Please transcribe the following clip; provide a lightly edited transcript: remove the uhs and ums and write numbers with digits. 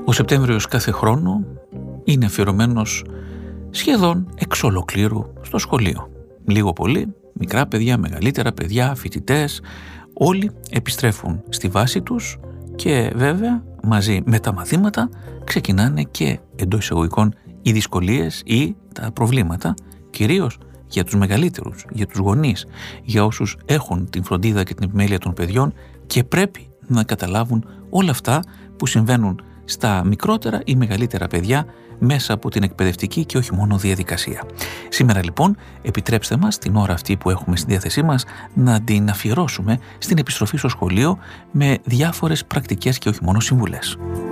Ο Σεπτέμβριος κάθε χρόνο είναι αφιερωμένος σχεδόν εξ ολοκλήρου στο σχολείο. Λίγο πολύ, μικρά παιδιά, μεγαλύτερα παιδιά, φοιτητές, όλοι επιστρέφουν στη βάση τους και βέβαια μαζί με τα μαθήματα ξεκινάνε και εντός εισαγωγικών οι δυσκολίες ή τα προβλήματα, κυρίως για τους μεγαλύτερους, για τους γονείς, για όσους έχουν την φροντίδα και την επιμέλεια των παιδιών και πρέπει να καταλάβουν όλα αυτά που συμβαίνουν στα μικρότερα ή μεγαλύτερα παιδιά μέσα από την εκπαιδευτική και όχι μόνο διαδικασία. Σήμερα λοιπόν επιτρέψτε μας την ώρα αυτή που έχουμε στη διάθεσή μας να την αφιερώσουμε στην επιστροφή στο σχολείο με διάφορες πρακτικές και όχι μόνο συμβουλές.